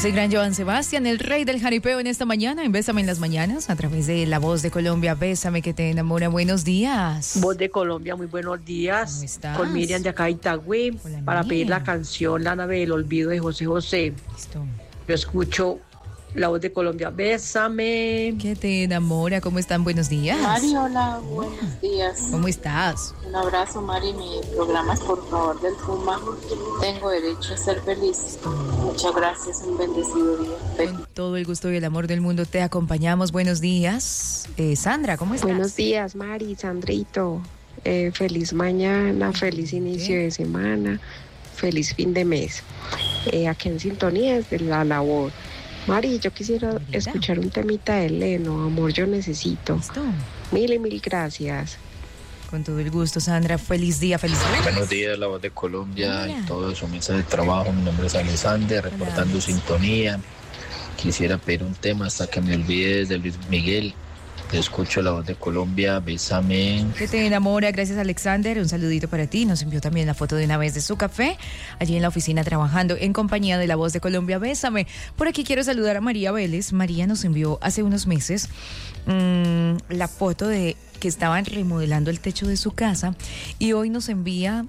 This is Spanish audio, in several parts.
Es el gran Joan Sebastián, el rey del jaripeo en esta mañana, en Bésame en las Mañanas, a través de La Voz de Colombia. Bésame que te enamora. Buenos días. Voz de Colombia, muy buenos días. ¿Cómo estás? Con Miriam de acá de Itagüí, Hola, para Miriam. pedir la canción La nave del olvido de José José. Listo. Yo escucho La Voz de Colombia, Bésame. Que te enamora. ¿Cómo están? Buenos días. Mari, hola, buenos días. ¿Cómo estás? Un abrazo, Mari. Mi programa es Por favor del Puma. Tengo derecho a ser feliz. Muchas gracias, un bendecido día. Con todo el gusto y el amor del mundo te acompañamos. Buenos días. Sandra, ¿cómo estás? Buenos días, Mari, Sandrito. Feliz mañana, feliz inicio de semana, feliz fin de mes. Aquí en sintonía desde la labor. Mari, yo quisiera escuchar un temita de Leno, Amor, yo necesito. Listo. Mil y mil gracias. Con todo el gusto, Sandra. Feliz día, feliz día. Buenos días, La Voz de Colombia Hola. y todo su mesa de trabajo. Mi nombre es Alexander, reportando Hola. sintonía. Quisiera pedir un tema hasta que me olvides de Luis Miguel. Te escucho La Voz de Colombia, Bésame. Que te enamora, gracias Alexander, un saludito para ti. Nos envió también la foto de una vez de su café, allí en la oficina trabajando en compañía de La Voz de Colombia, Bésame. Por aquí quiero saludar a María Vélez. María nos envió hace unos meses la foto de que estaban remodelando el techo de su casa y hoy nos envía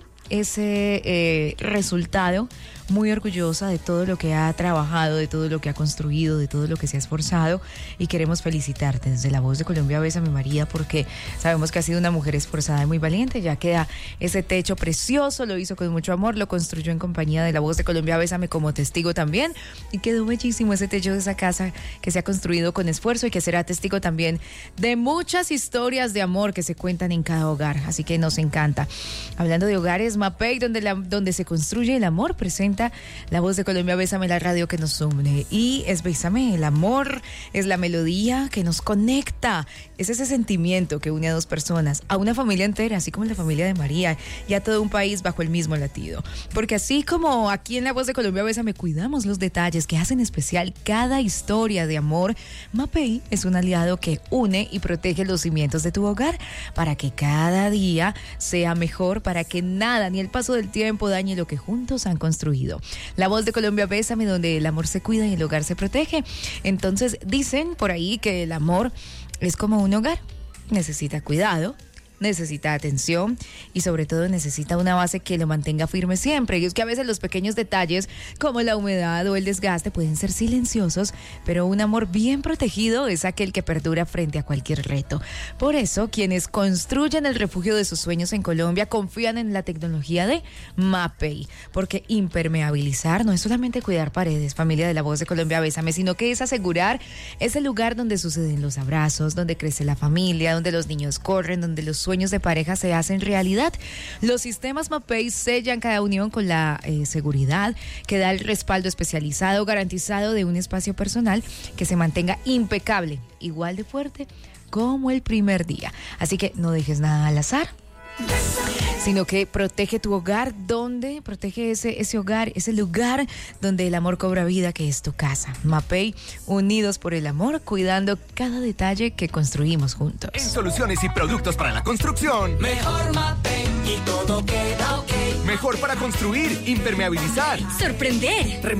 ese resultado, muy orgullosa de todo lo que ha trabajado, de todo lo que ha construido, de todo lo que se ha esforzado, y queremos felicitarte desde La Voz de Colombia. Bésame, María, porque sabemos que has sido una mujer esforzada y muy valiente. Ya queda ese techo precioso, lo hizo con mucho amor, lo construyó en compañía de La Voz de Colombia. Bésame como testigo también, y quedó bellísimo ese techo de esa casa que se ha construido con esfuerzo y que será testigo también de muchas historias de amor que se cuentan en cada hogar, así que nos encanta. Hablando de hogares, Mapei, donde se construye el amor, presenta La Voz de Colombia, Bésame, la radio que nos une. Y es Bésame, el amor, es la melodía que nos conecta, es ese sentimiento que une a dos personas, a una familia entera, así como la familia de María, y a todo un país bajo el mismo latido. Porque así como aquí en La Voz de Colombia, Bésame, cuidamos los detalles que hacen especial cada historia de amor, Mapei es un aliado que une y protege los cimientos de tu hogar para que cada día sea mejor, para que nada ni el paso del tiempo dañe lo que juntos han construido. La Voz de Colombia, Bésame, donde el amor se cuida y el hogar se protege. Entonces dicen por ahí que el amor es como un hogar, necesita cuidado, necesita atención y sobre todo necesita una base que lo mantenga firme siempre. Y es que a veces los pequeños detalles como la humedad o el desgaste pueden ser silenciosos, pero un amor bien protegido es aquel que perdura frente a cualquier reto. Por eso quienes construyen el refugio de sus sueños en Colombia confían en la tecnología de Mapei, porque impermeabilizar no es solamente cuidar paredes, familia de La Voz de Colombia, Bésame, sino que es asegurar ese lugar donde suceden los abrazos, donde crece la familia, donde los niños corren, donde los sueños de pareja se hacen realidad. Los sistemas Mapei sellan cada unión con la seguridad que da el respaldo especializado garantizado de un espacio personal que se mantenga impecable, igual de fuerte como el primer día. Así que no dejes nada al azar, sino que protege tu hogar, protege ese hogar, ese lugar donde el amor cobra vida, que es tu casa. Mapei, unidos por el amor, cuidando cada detalle que construimos juntos. En soluciones y productos para la construcción. Mejor Mapei y todo queda ok. Mejor para construir, impermeabilizar, Sorprender.